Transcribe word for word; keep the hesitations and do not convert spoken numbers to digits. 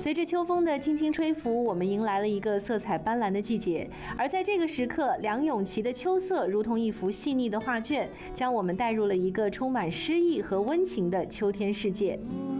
随着秋风的轻轻吹拂，我们迎来了一个色彩斑斓的季节。而在这个时刻，梁咏琪的秋色如同一幅细腻的画卷，将我们带入了一个充满诗意和温情的秋天世界。